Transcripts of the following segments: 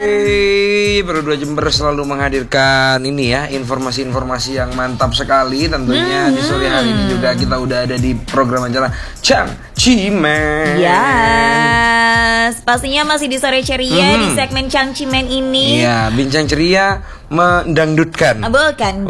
Yoi, Pro 2 Jember selalu menghadirkan ini ya, informasi-informasi yang mantap sekali tentunya. Di sore hari ini juga kita udah ada di program acara Cang Cimen. Yes, pastinya masih di sore ceria di segmen Cang Cimen ini. Iya, bincang ceria mendangdutkan. Bukan.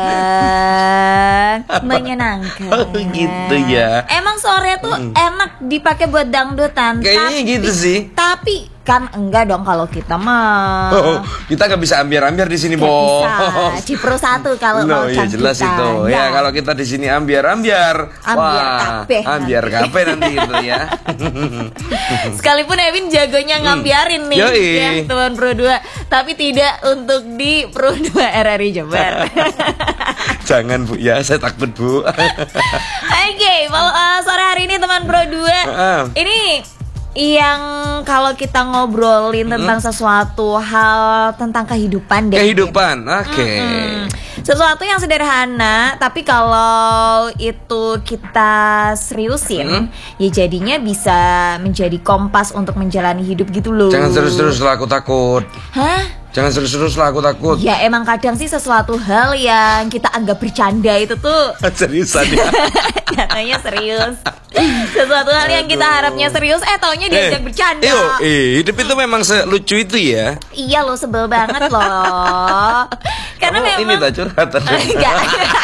Menyenangkan. Oh gitu ya. Emang sore tuh enak dipakai buat dangdutan. Kayaknya gitu sih. Tapi kan enggak dong kalau kita mah. Kita nggak bisa ambiar-ambiar di sini, Nggak Bo. bisa. Di Pro 1 kalau mau Iya jelas cantikan. itu. Ya kalau kita di sini ambiar-ambiar. Ambiar kape nanti itu ya. Sekalipun Ewin jagonya ngambiarin nih ya teman Pro 2, tapi tidak untuk di Pro 2 RRI Jember. Jangan Bu ya, saya takut Bu. Oke, kalau sore hari ini teman Pro 2 ini yang kalau kita ngobrolin tentang sesuatu hal tentang kehidupan deh. Kehidupan, oke. Sesuatu yang sederhana, tapi kalau itu kita seriusin, ya jadinya bisa menjadi kompas untuk menjalani hidup gitu loh. Jangan terus-terus lah, aku takut. Hah? Jangan terus-terus lah, aku takut. Ya emang kadang sih sesuatu hal yang kita anggap bercanda itu tuh Seriusan ya. nyatanya serius. Sesuatu hal yang kita harapnya serius, taunya diajak bercanda. Hidup itu memang selucu itu ya. Iya loh, sebel banget loh. Karena memang ini tak curhat. Enggak.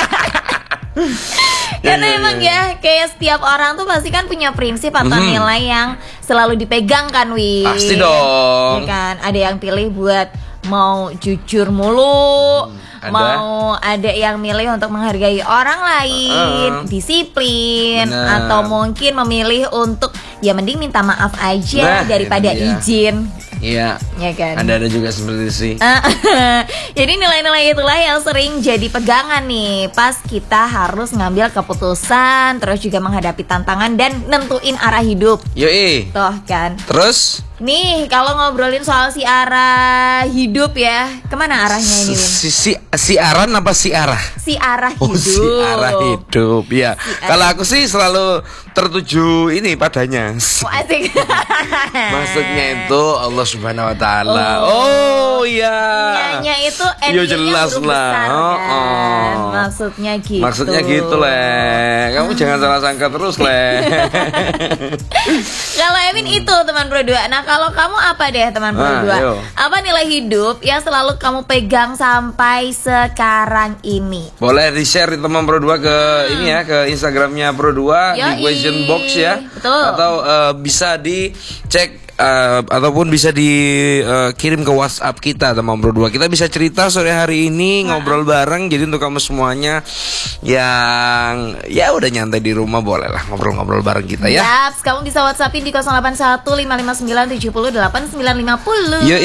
Karena emang ya kayak setiap orang tuh pasti kan punya prinsip atau nilai yang selalu dipegang kan, Wi. Pasti dong. Ya kan, ada yang pilih buat mau jujur mulu, mau ada yang milih untuk menghargai orang lain, disiplin, atau mungkin memilih untuk ya mending minta maaf aja daripada izin. Iya, ya kan. Ada juga seperti itu sih. Jadi nilai-nilai itulah yang sering jadi pegangan nih pas kita harus ngambil keputusan, terus juga menghadapi tantangan dan nentuin arah hidup. Yoi. Toh kan. Terus? Nih kalau ngobrolin soal si arah hidup ya, kemana arahnya ini, Win? Si aran apa si arah? Si arah hidup. Si arah hidup, ya. Kalau aku sih selalu tertuju ini padanya. Asik. Maksudnya itu Allah Subhanahu Wa Taala. Oh iya. Nya itu endingnya jelas lah. Kan? Maksudnya gitu. Maksudnya gitu Le. Kamu jangan salah sangka terus Le. Kalau Emin itu teman Pro 2. Nah kalau kamu apa deh teman Pro 2? Apa nilai hidup yang selalu kamu pegang sampai sekarang ini? Boleh di-share teman Pro 2 ke ini ya, ke Instagramnya Pro 2 di question box ya. Betul. Atau bisa dicek ataupun bisa dikirim ke WhatsApp kita teman Pro 2. Kita bisa cerita sore hari ini ngobrol bareng. Jadi untuk kamu semuanya yang ya udah nyantai di rumah boleh lah ngobrol-ngobrol bareng kita ya. Yaps, kamu bisa WhatsAppin di 081 559 70 8950.